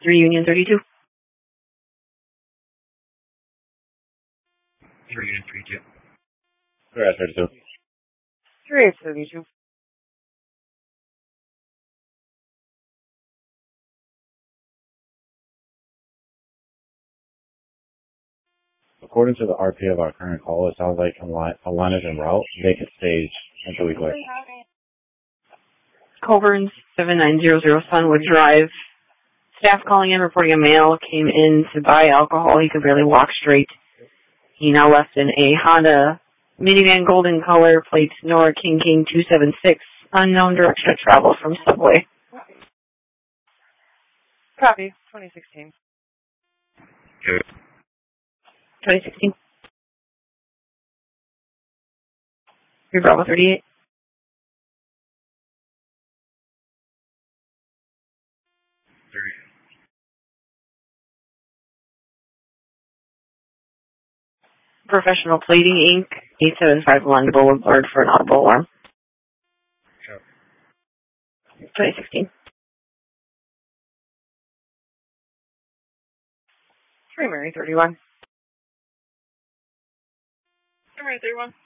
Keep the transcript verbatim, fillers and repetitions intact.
three Union thirty-two. three Union thirty-two. three H thirty-two. three H thirty-two. According to the R P of our current call, it sounds like a line, a line is en route. Vacant stage until we clear. Colburn seven nine zero zero Sunwood Drive. Staff calling in reporting a male came in to buy alcohol. He could barely walk straight. He now left in a Honda minivan, golden color, plates Nora King King two seven six. Unknown direction of travel from Subway. Copy. twenty sixteen. Good. twenty sixteen. three Bravo thirty-eight. Three. Professional Plating Incorporated. eight seven five Lund Boulevard for an audible alarm. Yep. twenty sixteen. three Mary thirty-one. three Mary thirty-one.